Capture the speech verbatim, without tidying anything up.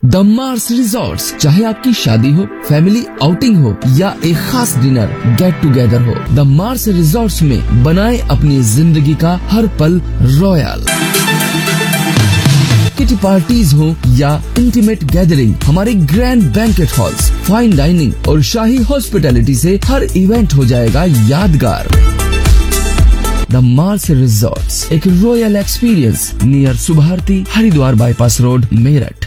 The Mars resorts, चाहे आपकी शादी हो, फैमिली आउटिंग हो या एक खास डिनर गेट टुगेदर हो, द मार्स रिजॉर्ट्स में बनाए अपनी जिंदगी का हर पल रॉयल। किटी पार्टीज हो या इंटीमेट गैदरिंग, हमारे grand banquet halls, fine dining और शाही हॉस्पिटैलिटी से हर इवेंट हो जाएगा यादगार। द मार्स रिजॉर्ट्स, एक royal experience near Subharti, Haridwar bypass road, Meerut.